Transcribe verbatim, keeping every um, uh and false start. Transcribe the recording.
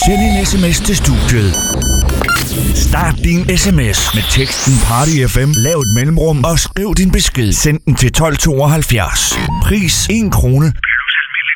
Send en sms til studiet. Start din sms med teksten Party F M, lav et mellemrum og skriv din besked. Send den til tolv tooghalvfjerds. Pris en krone.